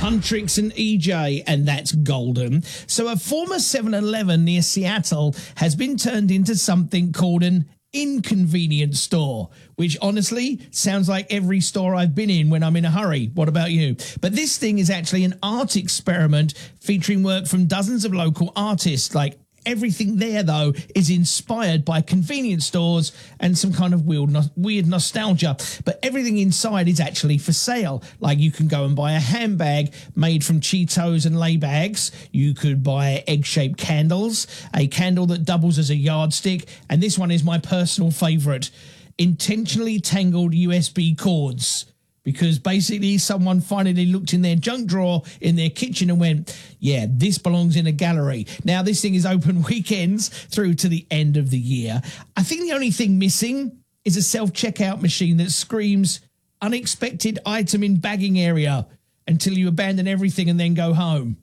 Huntrix and EJ, and that's golden. So a former 7-Eleven near Seattle has been turned into something called an inconvenience store, which honestly sounds like every store I've been in when I'm in a hurry. What about you? But this thing is actually an art experiment featuring work from dozens of local artists. Like, everything there, though, is inspired by convenience stores and some kind of weird nostalgia. But everything inside is actually for sale. Like, you can go and buy a handbag made from Cheetos and lay bags. You could buy egg-shaped candles, a candle that doubles as a yardstick, and this one is my personal favorite, intentionally tangled USB cords. Because basically someone finally looked in their junk drawer in their kitchen and went, yeah, this belongs in a gallery. Now, this thing is open weekends through to the end of the year. I think the only thing missing is a self-checkout machine that screams unexpected item in bagging area until you abandon everything and then go home.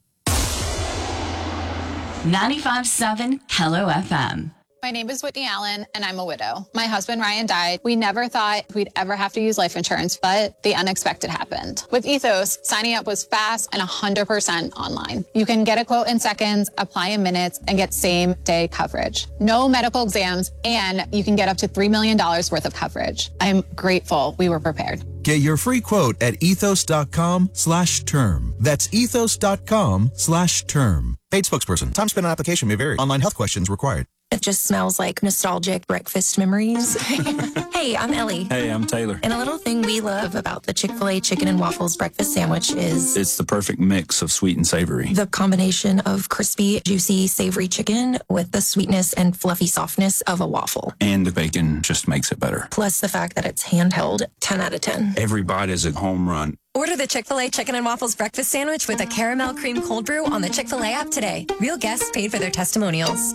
95.7 Hello FM. My name is Whitney Allen, and I'm a widow. My husband, Ryan, died. We never thought we'd ever have to use life insurance, but the unexpected happened. With Ethos, signing up was fast and 100% online. You can get a quote in seconds, apply in minutes, and get same-day coverage. No medical exams, and you can get up to $3 million worth of coverage. I'm grateful we were prepared. Get your free quote at ethos.com/term. That's ethos.com/term. Paid spokesperson. Time spent on application may vary. Online health questions required. It just smells like nostalgic breakfast memories. Hey, I'm Ellie. Hey, I'm Taylor. And a little thing we love about the Chick-fil-A chicken and waffles breakfast sandwich is... it's the perfect mix of sweet and savory. The combination of crispy, juicy, savory chicken with the sweetness and fluffy softness of a waffle. And the bacon just makes it better. Plus the fact that it's handheld, 10 out of 10. Every bite is a home run. Order the Chick-fil-A Chicken and Waffles Breakfast Sandwich with a caramel cream cold brew on the Chick-fil-A app today. Real guests paid for their testimonials.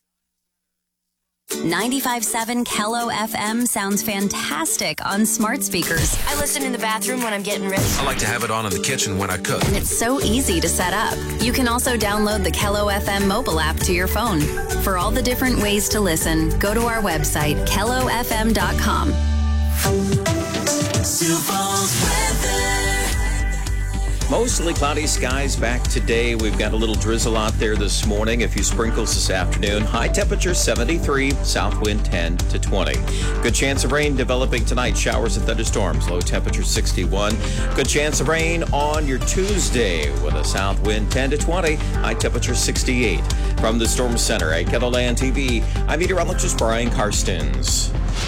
95.7 Hello FM sounds fantastic on smart speakers. I listen in the bathroom when I'm getting ready. I like to have it on in the kitchen when I cook. And it's so easy to set up. You can also download the Hello FM mobile app to your phone. For all the different ways to listen, go to our website, hellofm.com. Mostly cloudy skies back today. We've got a little drizzle out there this morning, a few sprinkles this afternoon. High temperature 73, south wind 10 to 20. Good chance of rain developing tonight. Showers and thunderstorms. Low temperature 61. Good chance of rain on your Tuesday with a south wind 10 to 20. High temperature 68. From the Storm Center at KELOLAND TV, I'm meteorologist Brian Karstens.